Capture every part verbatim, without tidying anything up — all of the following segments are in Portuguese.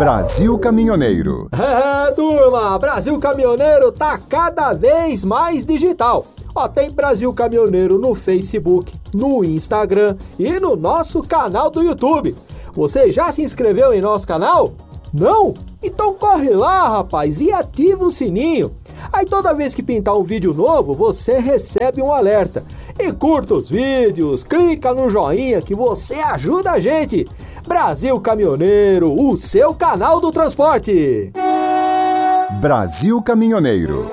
Brasil Caminhoneiro. É, turma, Brasil Caminhoneiro tá cada vez mais digital. Ó, tem Brasil Caminhoneiro no Facebook, no Instagram e no nosso canal do YouTube. Você já se inscreveu em nosso canal? Não? Então corre lá, rapaz, e ativa o sininho. Aí toda vez que pintar um vídeo novo, você recebe um alerta. E curta os vídeos, clica no joinha que você ajuda a gente. Brasil Caminhoneiro, o seu canal do transporte. Brasil Caminhoneiro.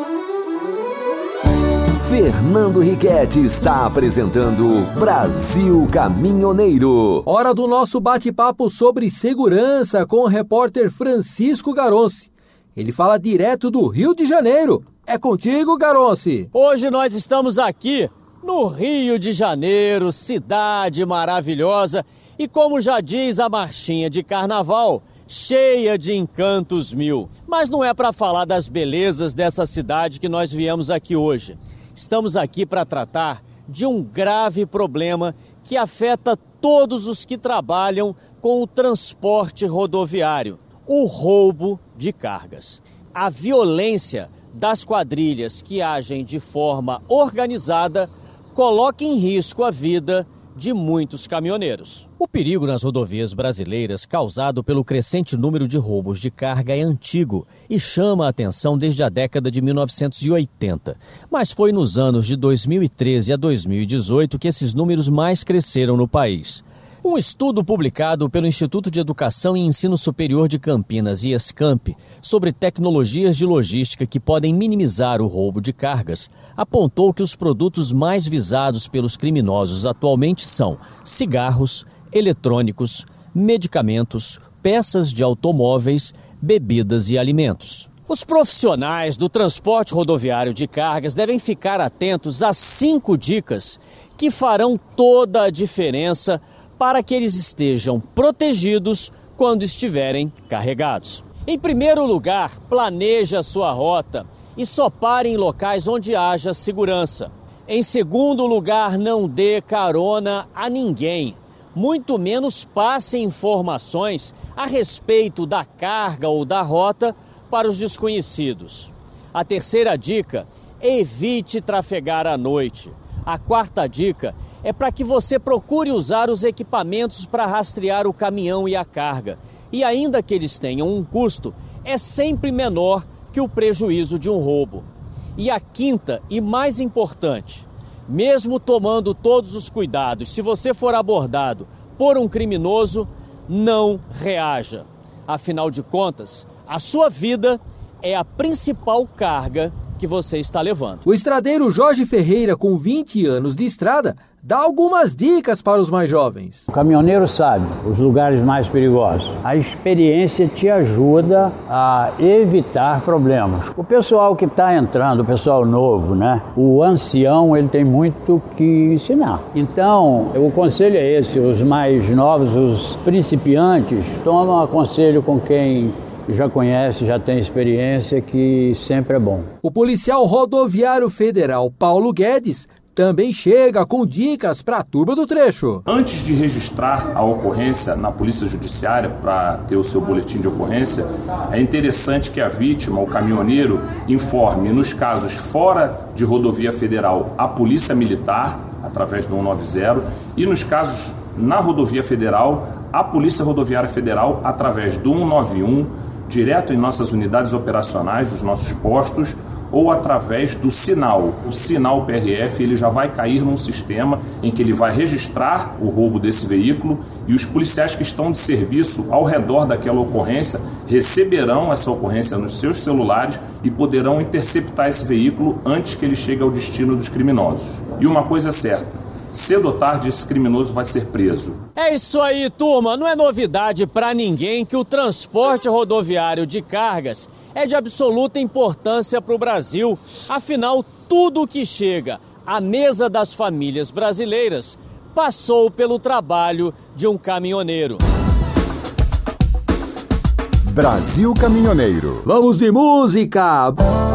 Fernando Riquetti está apresentando Brasil Caminhoneiro. Hora do nosso bate-papo sobre segurança com o repórter Francisco Garonci. Ele fala direto do Rio de Janeiro. É contigo, Garonci. Hoje nós estamos aqui no Rio de Janeiro, cidade maravilhosa. E como já diz a marchinha de carnaval, cheia de encantos mil. Mas não é para falar das belezas dessa cidade que nós viemos aqui hoje. Estamos aqui para tratar de um grave problema que afeta todos os que trabalham com o transporte rodoviário: o roubo de cargas. A violência das quadrilhas que agem de forma organizada coloca em risco a vida de muitos caminhoneiros. O perigo nas rodovias brasileiras causado pelo crescente número de roubos de carga é antigo e chama a atenção desde a década de mil novecentos e oitenta. Mas foi nos anos de dois mil e treze a dois mil e dezoito que esses números mais cresceram no país. Um estudo publicado pelo Instituto de Educação e Ensino Superior de Campinas, IESCAMP, sobre tecnologias de logística que podem minimizar o roubo de cargas, apontou que os produtos mais visados pelos criminosos atualmente são cigarros, eletrônicos, medicamentos, peças de automóveis, bebidas e alimentos. Os profissionais do transporte rodoviário de cargas devem ficar atentos às cinco dicas que farão toda a diferença para que eles estejam protegidos quando estiverem carregados. Em primeiro lugar, planeje a sua rota e só pare em locais onde haja segurança. Em segundo lugar, não dê carona a ninguém, muito menos passe informações a respeito da carga ou da rota para os desconhecidos. A terceira dica, evite trafegar à noite. A quarta dica é para que você procure usar os equipamentos para rastrear o caminhão e a carga. E ainda que eles tenham um custo, é sempre menor que o prejuízo de um roubo. E a quinta e mais importante, mesmo tomando todos os cuidados, se você for abordado por um criminoso, não reaja. Afinal de contas, a sua vida é a principal carga que você está levando. O estradeiro Jorge Ferreira, com vinte anos de estrada, dá algumas dicas para os mais jovens. O caminhoneiro sabe os lugares mais perigosos. A experiência te ajuda a evitar problemas. O pessoal que está entrando, o pessoal novo, né? O ancião, ele tem muito que ensinar. Então, o conselho é esse: os mais novos, os principiantes, tomam conselho com quem já conhece, já tem experiência, que sempre é bom. O policial rodoviário federal Paulo Guedes também chega com dicas para a turma do trecho. Antes de registrar a ocorrência na Polícia Judiciária para ter o seu boletim de ocorrência, é interessante que a vítima, o caminhoneiro, informe, nos casos fora de rodovia federal, a Polícia Militar, através do cento e noventa, e nos casos na rodovia federal, a Polícia Rodoviária Federal, através do cento e noventa e um, direto em nossas unidades operacionais, os nossos postos, ou através do sinal. O sinal P R F, ele já vai cair num sistema em que ele vai registrar o roubo desse veículo, e os policiais que estão de serviço ao redor daquela ocorrência receberão essa ocorrência nos seus celulares e poderão interceptar esse veículo antes que ele chegue ao destino dos criminosos. E uma coisa é certa: cedo ou tarde esse criminoso vai ser preso. É isso aí, turma. Não é novidade para ninguém que o transporte rodoviário de cargas é de absoluta importância para o Brasil. Afinal, tudo que chega à mesa das famílias brasileiras passou pelo trabalho de um caminhoneiro. Brasil Caminhoneiro. Vamos de música!